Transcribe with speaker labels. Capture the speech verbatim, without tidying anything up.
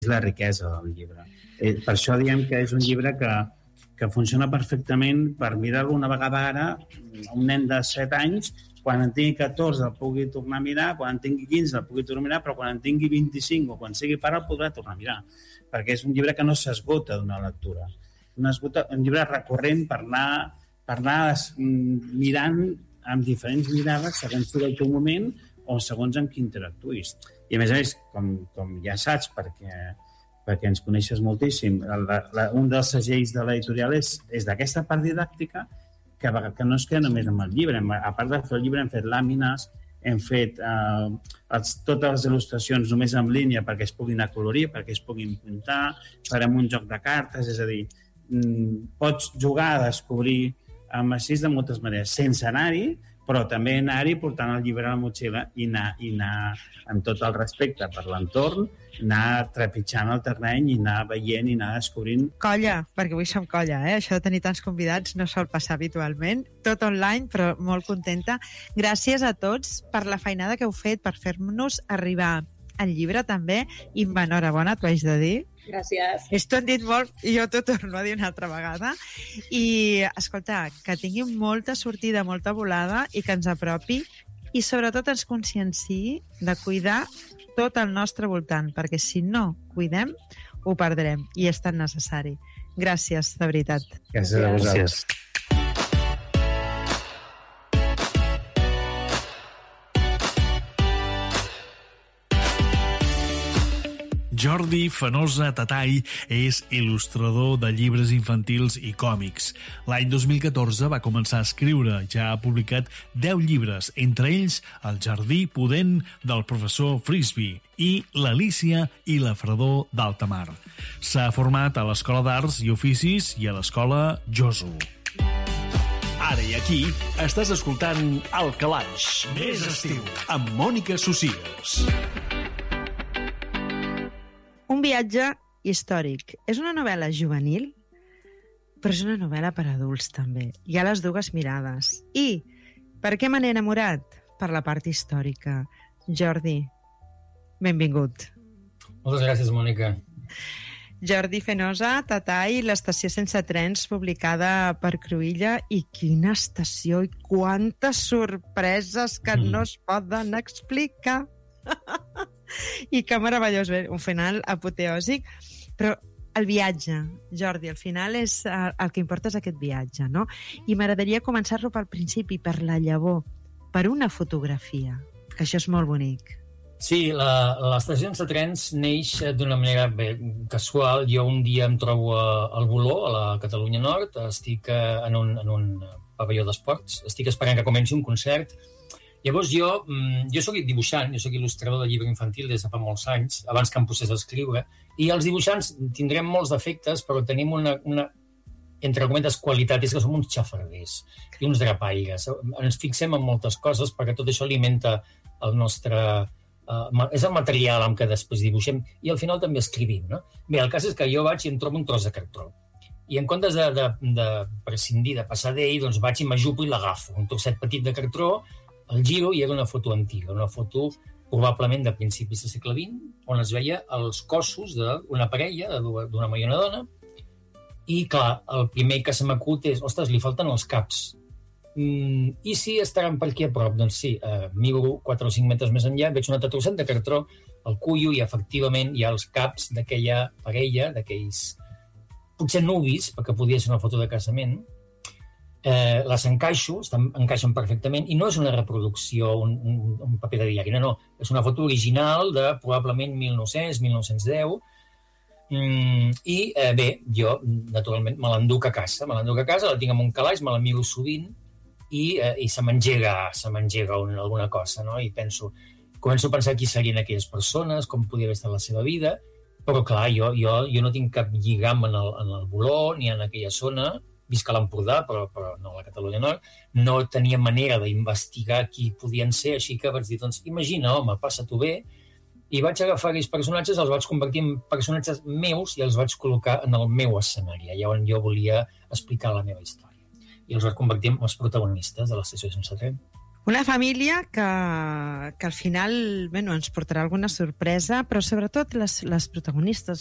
Speaker 1: és la riquesa del llibre. Eh, per això diem que és un llibre que, que funciona perfectament per mirar-lo una vegada ara, un nen de set anys, quan en tingui catorze el pugui tornar a mirar, quan en tingui quinze el pugui tornar a mirar, però quan en tingui vint-i-cinc o quan sigui pare el podrà tornar a mirar, perquè és un llibre que no s'esgota d'una lectura. Un, esgota, un llibre recurrent per anar, per anar mirant amb diferents mirades segons tu del teu moment o segons amb qui interactuïs. I a més a més, com, com ja saps, perquè, perquè ens coneixes moltíssim, la, la, un dels segells de l'editorial és, és d'aquesta part didàctica que, que no es queda només amb el llibre. A part de fer el llibre hem fet làmines, hem fet eh, els, totes les il·lustracions només en línia perquè es puguin acolorir, perquè es puguin pintar, farem un joc de cartes, és a dir, pots jugar a descobrir amb així de moltes maneres, sense anar-hi, però també anar-hi portant el llibre a la motxilla i anar, i anar amb tot el respecte per l'entorn, anar trepitjant el terreny i anar veient i anar descobrint.
Speaker 2: Colla, perquè avui som colla, eh? Això de tenir tants convidats no sol passar habitualment. Tot online, però molt contenta. Gràcies a tots per la feinada que heu fet, per fer-nos arribar el llibre també, i enhorabona, t'ho haig de dir.
Speaker 3: Gràcies.
Speaker 2: Esto han dit molt i jo t'ho torno a dir una altra vegada. I, escolta, que tingui molta sortida, molta volada i que ens apropi i sobretot ens conscienciï de cuidar tot el nostre voltant, perquè si no cuidem, ho perdrem i és tan necessari. Gràcies, de veritat.
Speaker 1: Gràcies a vosaltres.
Speaker 4: Jordi Fenosa Tatay és il·lustrador de llibres infantils i còmics. L'any dos mil catorze va començar a escriure. Ja ha publicat deu llibres, entre ells El jardí pudent del professor Frisby i L'Alícia i la fredor d'alta mar. S'ha format a l'Escola d'Arts i Oficis i a l'Escola Joso. Ara i aquí estàs escoltant El Calaix, més estiu, amb Mònica Socias.
Speaker 2: Un viatge històric. És una novel·la juvenil, però és una novel·la per adults també. Hi ha les dues mirades. I per què me n'he enamorat? Per la part històrica. Jordi, benvingut.
Speaker 5: Moltes gràcies, Mònica.
Speaker 2: Jordi Fenosa Tatay, l'estació sense trens, publicada per Cruïlla. I quina estació i quantes sorpreses que mm. no es poden explicar. I que meravellós, bé, un final apoteòsic, però el viatge, Jordi, al final és el que importa és aquest viatge, no? I m'agradaria començar-lo pel principi, per la llavor, per una fotografia, que això és molt bonic.
Speaker 5: Sí, l'estació sense trens neix d'una manera bé, casual. Jo un dia em trobo al Voló, a la Catalunya Nord, estic en un, en un pavelló d'esports, estic esperant que comenci un concert. Llavors jo, jo soc dibuixant, jo soc il·lustrador de llibre infantil des de fa molts anys, abans que em posés a escriure, i els dibuixants tindrem molts defectes, però tenim una, una entre cometes, qualitat, és que som uns xafarders i uns drapaires. Ens fixem en moltes coses perquè tot això alimenta el nostre... Uh, és el material amb què després dibuixem i al final també escrivim, no? Bé, el cas és que jo vaig i em trobo un tros de cartró. I en comptes de, de, de prescindir, de passar d'ell, doncs vaig i m'ajupo i l'agafo. Un trosset petit de cartró, el giro i era una foto antiga, una foto probablement de principis del segle vint, on es veia els cossos d'una parella, d'una home i una dona, i clar, el primer que se m'acut és, ostres, li falten els caps. Mm, I si estaran per aquí a prop? Doncs sí, eh, miro quatre o cinc metres més enllà, veig un altre trosset de cartró, el cullo i efectivament hi ha els caps d'aquella parella, d'aquells potser nuvis, perquè podia ser una foto de casament. Eh, les encaixo, estan, encaixen perfectament, i no és una reproducció, un, un, un paper de diari, no, no, és una foto original de probablement mil nou-cents, mil nou-cents deu, mm, i eh, bé, jo, naturalment, me l'enduc a casa, me l'enduc a casa, la tinc en un calaix, me la miro sovint, i, eh, i se m'engega, se m'engega un, alguna cosa, no? I penso, començo a pensar qui serien aquelles persones, com podia haver estat la seva vida, però clar, jo, jo, jo no tinc cap lligam en el, en el Voló, ni en aquella zona, visc a l'Empordà, però, però no a la Catalunya Nord, no tenia manera d'investigar qui podien ser, així que vaig dir, doncs, imagina, home, passa-t'ho bé, i vaig agafar aquells personatges, els vaig convertir en personatges meus i els vaig col·locar en el meu escenari, allà on jo volia explicar la meva història. I els vaig convertir en els protagonistes de l'estació sense tren.
Speaker 2: Una família que, que al final bueno, ens portarà alguna sorpresa, però sobretot les, les protagonistes